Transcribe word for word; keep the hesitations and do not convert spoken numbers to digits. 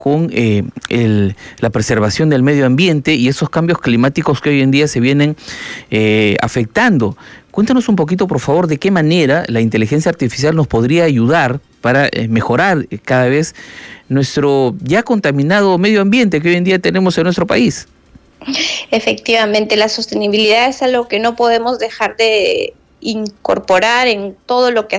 con eh, el, la preservación del medio ambiente y esos cambios climáticos que hoy en día se vienen eh, afectando. Cuéntanos un poquito, por favor, de qué manera la inteligencia artificial nos podría ayudar para eh, mejorar cada vez nuestro ya contaminado medio ambiente que hoy en día tenemos en nuestro país. Efectivamente, la sostenibilidad es algo que no podemos dejar de incorporar en todo lo que